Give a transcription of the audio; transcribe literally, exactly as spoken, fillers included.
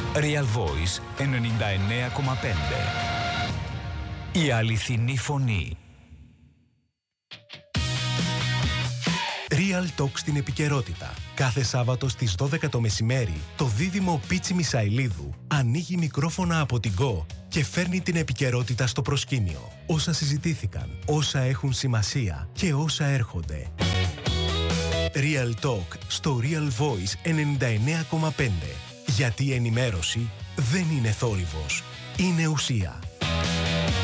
Real Voice ενενήντα εννέα κόμμα πέντε. Η αληθινή φωνή. Real Talk στην επικαιρότητα. Κάθε Σάββατο στις δώδεκα το μεσημέρι, το δίδυμο Πίτσι Μισαηλίδου ανοίγει μικρόφωνα από την Go και φέρνει την επικαιρότητα στο προσκήνιο. Όσα συζητήθηκαν, όσα έχουν σημασία και όσα έρχονται. Real Talk στο Real Voice ενενήντα εννέα κόμμα πέντε. Γιατί η ενημέρωση δεν είναι θόρυβος, είναι ουσία.